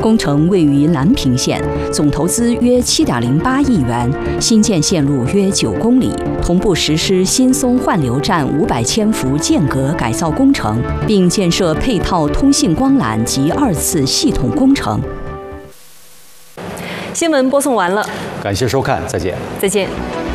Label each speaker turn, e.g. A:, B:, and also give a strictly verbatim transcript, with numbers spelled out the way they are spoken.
A: 工程位于蓝平县，总投资约七点零八亿元，新建线路约九公里，同步实施新松换流站五百千伏间隔改造工程，并建设配套通信光缆及二次系统工程。
B: 新闻播送完了，
C: 感谢收看，再见。
B: 再见。